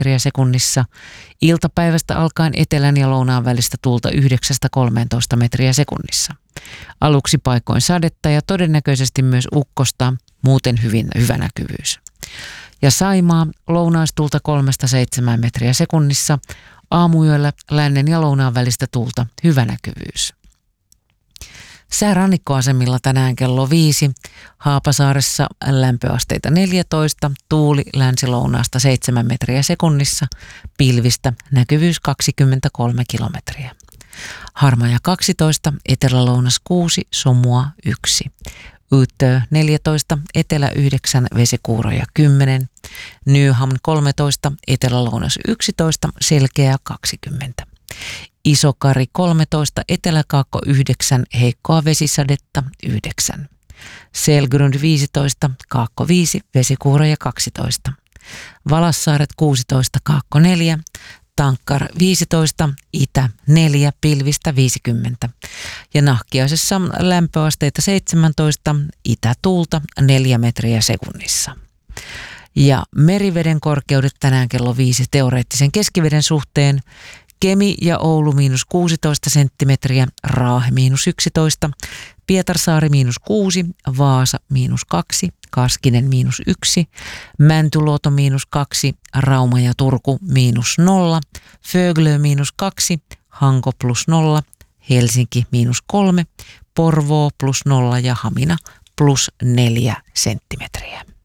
metriä sekunnissa. Iltapäivästä alkaen etelän ja lounaan välistä tuulta 9-13 metriä sekunnissa. Aluksi paikoin sadetta ja todennäköisesti myös ukkosta, muuten hyvä näkyvyys. Ja Saimaa lounaistuulta 3-7 metriä sekunnissa. Aamuyöllä lännen ja lounaan välistä tuulta hyvä näkyvyys. Sää rannikkoasemilla tänään kello 5. Haapasaaressa lämpöasteita 14, tuuli länsi-lounaasta 7 metriä sekunnissa, pilvistä näkyvyys 23 kilometriä. Harmaja 12, etelä-lounas 6, Somua 1. Utö 14, etelä 9, vesikuuroja 10. Nyhamn 13, etelä-lounas 11, selkeä 20. Isokari 13, eteläkaakko 9, heikkoa vesisadetta 9. Selgrund 15, kaakko 5, vesikuuroja 12. Valassaaret 16, kaakko 4. Tankkar 15, itä 4, pilvistä 50. Ja Nahkiaisessa lämpöasteita 17, itätuulta 4 metriä sekunnissa. Ja meriveden korkeudet tänään kello 5 teoreettisen keskiveden suhteen. Kemi ja Oulu -16 senttimetriä, Raahe -11, Pietarsaari -6, Vaasa -2, Kaskinen -1, Mäntyluoto -2, Rauma ja Turku -0, Föglö -2, Hanko +0, Helsinki -3, Porvoo +0 ja Hamina +4 senttimetriä.